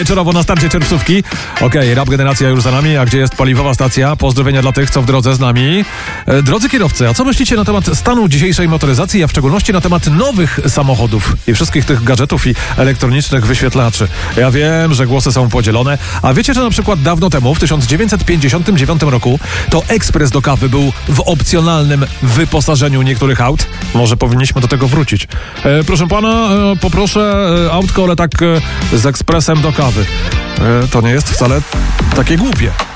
Wieczorowo na starcie czerwcówki. Okej, rap generacja już za nami, a gdzie jest paliwowa stacja? Pozdrowienia dla tych, co w drodze z nami. Drodzy kierowcy, a co myślicie na temat stanu dzisiejszej motoryzacji, a w szczególności na temat nowych samochodów i wszystkich tych gadżetów i elektronicznych wyświetlaczy? Ja wiem, że głosy są podzielone, a wiecie, że na przykład dawno temu, w 1959 roku, to ekspres do kawy był w opcjonalnym wyposażeniu niektórych aut? Może powinniśmy do tego wrócić. Proszę pana, poproszę autko, ale tak z ekspresem do kawy. To nie jest wcale takie głupie.